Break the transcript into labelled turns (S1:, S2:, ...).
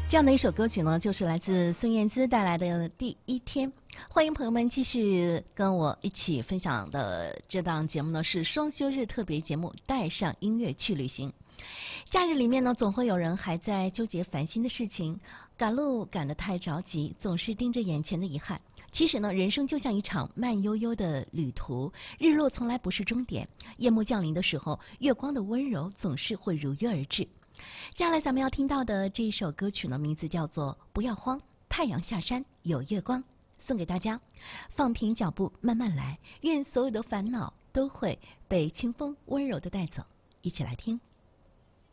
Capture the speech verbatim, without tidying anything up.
S1: 这样的一首歌曲呢，就是来自孙燕姿带来的《第一天》。欢迎朋友们继续跟我一起分享的这档节目呢，是双休日特别节目《带上音乐去旅行》。假日里面呢，总会有人还在纠结烦心的事情，赶路赶得太着急，总是盯着眼前的遗憾。其实呢，人生就像一场慢悠悠的旅途，日落从来不是终点，夜幕降临的时候，月光的温柔总是会如约而至。接下来咱们要听到的这一首歌曲呢，名字叫做《不要慌，太阳下山有月光》，送给大家。放平脚步，慢慢来，愿所有的烦恼都会被清风温柔地带走。一起来听。